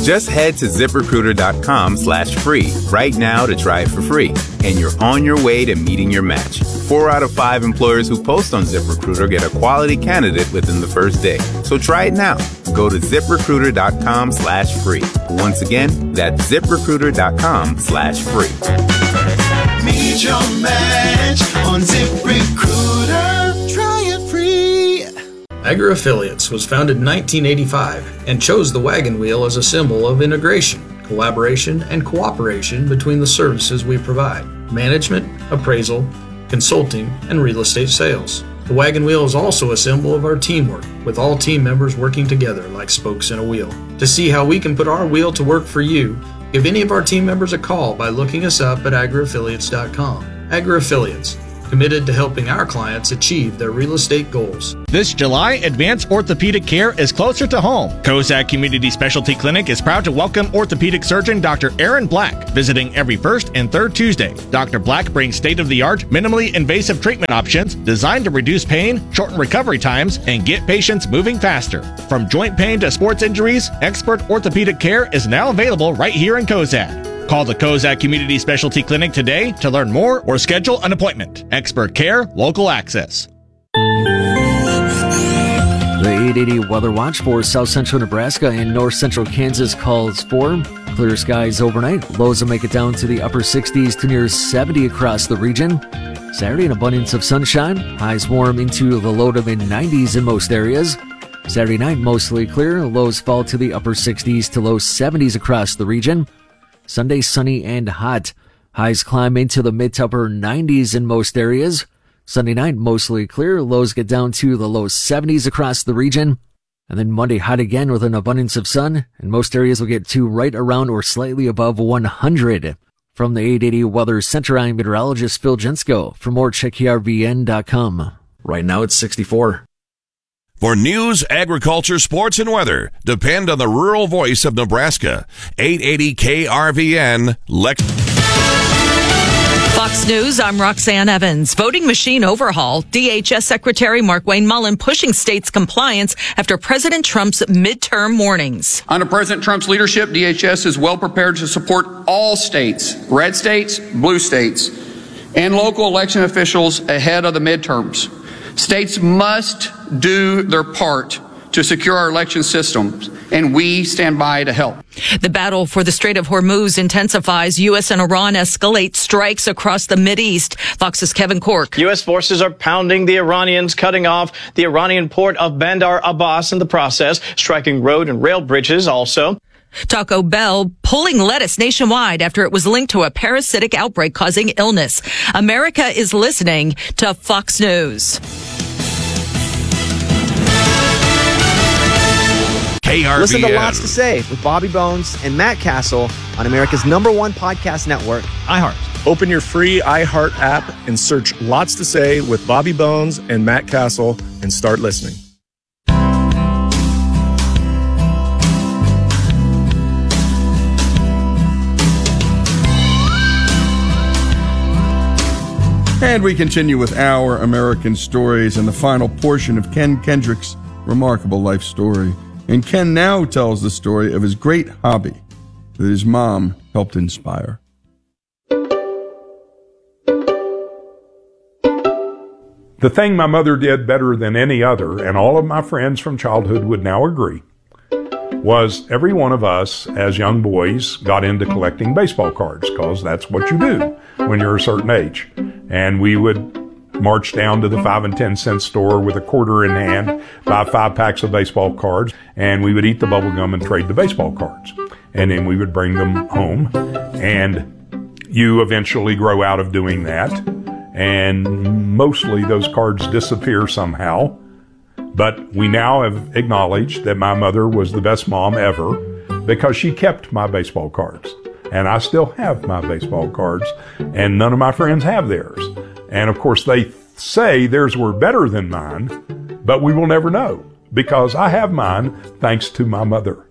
Just head to ZipRecruiter.com/free right now to try it for free. And you're on your way to meeting your match. 4 out of 5 employers who post on ZipRecruiter get a quality candidate within the first day. So try it now. Go to ZipRecruiter.com/free. Once again, that's ZipRecruiter.com/free. Meet your match on ZipRecruiter. Try it free. Agri Affiliates was founded in 1985 and chose the wagon wheel as a symbol of integration, collaboration, and cooperation between the services we provide: management, appraisal, consulting, and real estate sales. The wagon wheel is also a symbol of our teamwork, with all team members working together like spokes in a wheel. To see how we can put our wheel to work for you, give any of our team members a call by looking us up at agriaffiliates.com. Agri Affiliates, committed to helping our clients achieve their real estate goals. This July, advanced orthopedic care is closer to home. Kozak Community Specialty Clinic is proud to welcome orthopedic surgeon Dr. Aaron Black, visiting every first and third Tuesday. Dr. Black brings state-of-the-art, minimally invasive treatment options designed to reduce pain, shorten recovery times, and get patients moving faster. From joint pain to sports injuries, expert orthopedic care is now available right here in Kozak. Call the Kozak Community Specialty Clinic today to learn more or schedule an appointment. Expert care, local access. The 880 Weather Watch for South Central Nebraska and North Central Kansas calls for clear skies overnight. Lows will make it down to the upper 60s to near 70 across the region. Saturday, an abundance of sunshine. Highs warm into the low to mid-90s in most areas. Saturday night, mostly clear. Lows fall to the upper 60s to low 70s across the region. Sunday, sunny and hot. Highs climb into the mid to upper 90s in most areas. Sunday night, mostly clear. Lows get down to the low 70s across the region. And then Monday, hot again with an abundance of sun. And most areas will get to right around or slightly above 100. From the 880 Weather Center, I'm meteorologist Phil Jensko. For more, check KRVN.com. Right now, it's 64. For news, agriculture, sports, and weather, depend on the rural voice of Nebraska. 880 KRVN, Fox News, I'm Roxanne Evans. Voting machine overhaul. DHS Secretary Markwayne Mullin pushing states' compliance after President Trump's midterm warnings. Under President Trump's leadership, DHS is well prepared to support all states, red states, blue states, and local election officials ahead of the midterms. States must do their part to secure our election systems, and we stand by to help. The battle for the Strait of Hormuz intensifies. U.S. and Iran escalate strikes across the Mideast. Fox's Kevin Cork. U.S. forces are pounding the Iranians, cutting off the Iranian port of Bandar Abbas in the process, striking road and rail bridges also. Taco Bell pulling lettuce nationwide after it was linked to a parasitic outbreak causing illness. America is listening to Fox News. KRVN. Listen to Lots to Say with Bobby Bones and Matt Castle on America's #1 podcast network, iHeart. Open your free iHeart app and search Lots to Say with Bobby Bones and Matt Castle and start listening. And we continue with Our American Stories and the final portion of Ken Kendrick's remarkable life story. And Ken now tells the story of his great hobby that his mom helped inspire. The thing my mother did better than any other, and all of my friends from childhood would now agree, was every one of us as young boys got into collecting baseball cards, because that's what you do when you're a certain age. And we would march down to the 5 and 10 cent store with a quarter in hand, buy 5 packs of baseball cards, and we would eat the bubble gum and trade the baseball cards. And then we would bring them home. And you eventually grow out of doing that. And mostly those cards disappear somehow. But we now have acknowledged that my mother was the best mom ever because she kept my baseball cards. And I still have my baseball cards, and none of my friends have theirs. And of course, they say theirs were better than mine, but we will never know because I have mine thanks to my mother.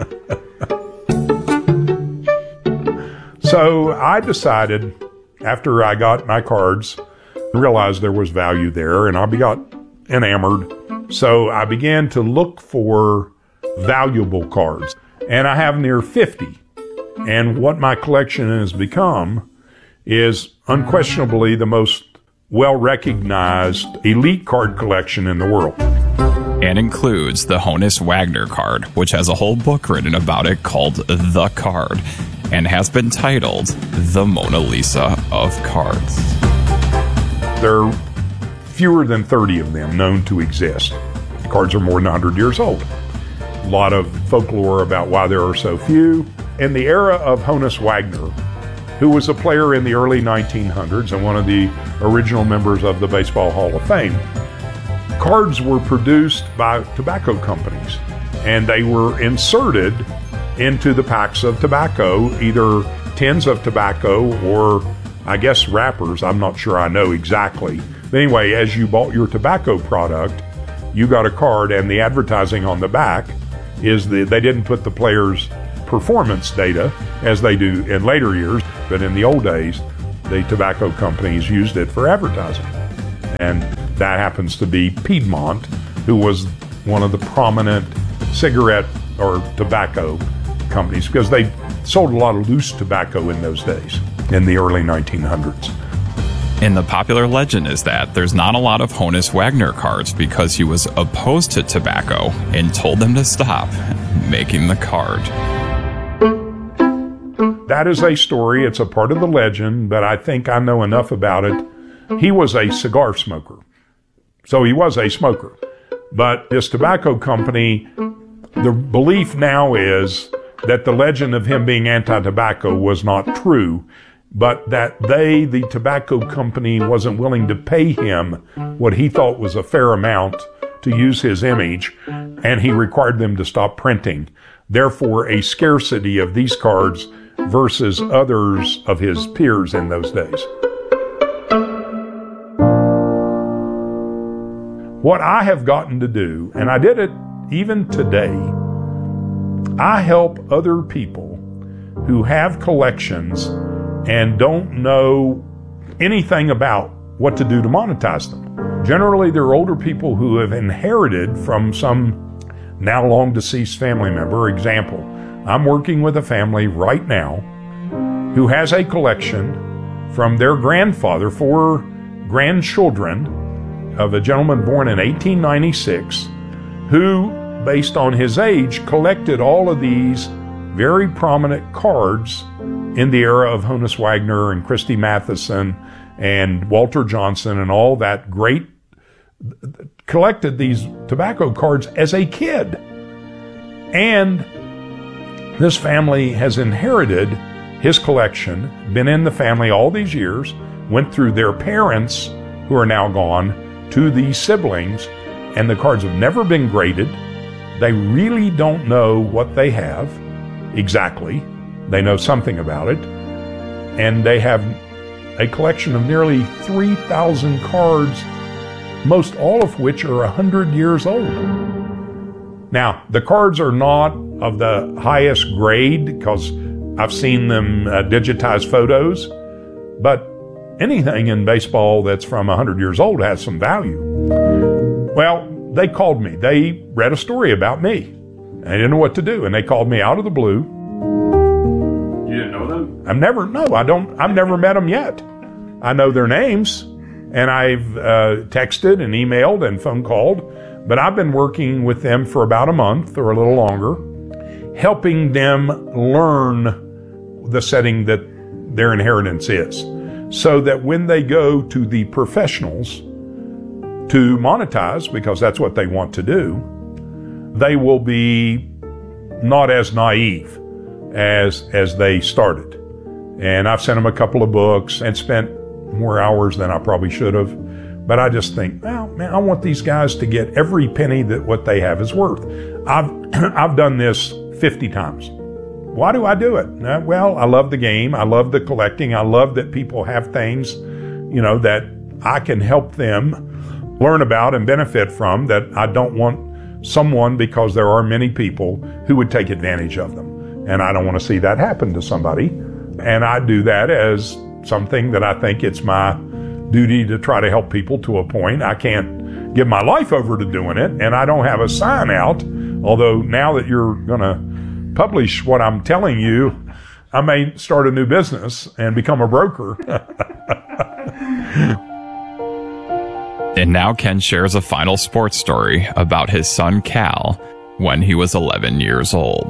So I decided after I got my cards, realized there was value there, and I got enamored. So I began to look for valuable cards. And I have near 50. And what my collection has become is unquestionably the most well-recognized elite card collection in the world. And includes the Honus Wagner card, which has a whole book written about it called The Card, and has been titled The Mona Lisa of Cards. There are fewer than 30 of them known to exist. The cards are more than 100 years old. A lot of folklore about why there are so few. In the era of Honus Wagner, who was a player in the early 1900s and one of the original members of the Baseball Hall of Fame, cards were produced by tobacco companies, and they were inserted into the packs of tobacco, either tins of tobacco or, I guess, wrappers. I'm not sure I know exactly. But anyway, as you bought your tobacco product, you got a card, and the advertising on the back is they didn't put the player's performance data as they do in later years, but in the old days, the tobacco companies used it for advertising. And that happens to be Piedmont, who was one of the prominent cigarette or tobacco companies, because they sold a lot of loose tobacco in those days, in the early 1900s. And the popular legend is that there's not a lot of Honus Wagner cards because he was opposed to tobacco and told them to stop making the card. That is a story. It's a part of the legend, but I think I know enough about it. He was a cigar smoker. So he was a smoker. But this tobacco company, the belief now is that the legend of him being anti-tobacco was not true, but that the tobacco company, wasn't willing to pay him what he thought was a fair amount to use his image, and he required them to stop printing. Therefore, a scarcity of these cards versus others of his peers in those days. What I have gotten to do, and I did it even today, I help other people who have collections and don't know anything about what to do to monetize them. Generally, they're older people who have inherited from some now long deceased family member. Example, I'm working with a family right now who has a collection from their grandfather, 4 grandchildren of a gentleman born in 1896, who, based on his age, collected all of these very prominent cards in the era of Honus Wagner and Christy Matheson and Walter Johnson and all that great, collected these tobacco cards as a kid. And this family has inherited his collection, been in the family all these years, went through their parents, who are now gone, to these siblings, and the cards have never been graded. They really don't know what they have exactly. They know something about it. And they have a collection of nearly 3,000 cards, most all of which are 100 years old. Now, the cards are not of the highest grade, because I've seen them digitize photos, but anything in baseball that's from 100 years old has some value. Well, they called me. They read a story about me. They didn't know what to do, and they called me out of the blue. You didn't know them? I've never met them yet. I know their names, and I've texted and emailed and phone called, but I've been working with them for about a month or a little longer, helping them learn the setting that their inheritance is, so that when they go to the professionals to monetize, because that's what they want to do, they will be not as naive as they started. And I've sent them a couple of books and spent more hours than I probably should have. But I just think, well, man, I want these guys to get every penny that what they have is worth. I've done this 50 times. Why do I do it? Well, I love the game. I love the collecting. I love that people have things, that I can help them learn about and benefit from, that I don't want someone, because there are many people who would take advantage of them. And I don't want to see that happen to somebody. And I do that as something that I think it's my duty to try to help people to a point. I can't give my life over to doing it, and I don't have a sign out, although now that you're going to publish what I'm telling you, I may start a new business and become a broker. And now Ken shares a final sports story about his son Cal when he was 11 years old.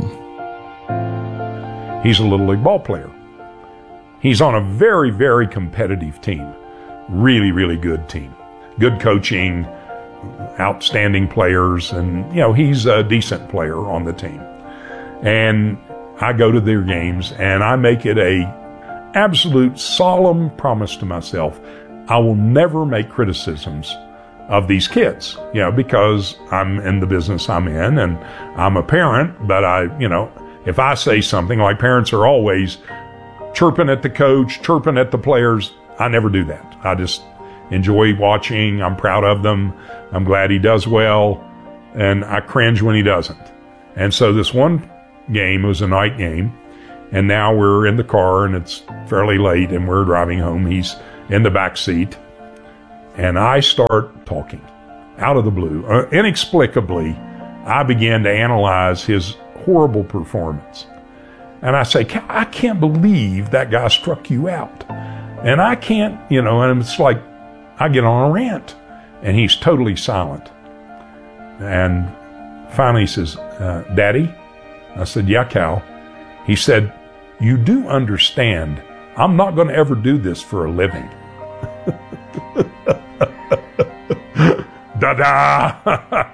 He's a Little League ball player. He's on a very, very competitive team. Really, really good team. Good coaching, outstanding players, and, he's a decent player on the team. And I go to their games, and I make it a absolute solemn promise to myself. I will never make criticisms of these kids, because I'm in the business I'm in, and I'm a parent, but if I say something, like parents are always chirping at the coach, chirping at the players, I never do that. I just enjoy watching. I'm proud of them. I'm glad he does well, and I cringe when he doesn't. And so this one game was a night game, and now we're in the car, and it's fairly late, and we're driving home. He's in the back seat, and I start talking out of the blue. Inexplicably, I began to analyze his horrible performance. And I say, I can't believe that guy struck you out. And I can't, and it's like I get on a rant, and he's totally silent. And finally he says, Daddy? I said, yeah, Cal. He said, you do understand, I'm not going to ever do this for a living. Da-da!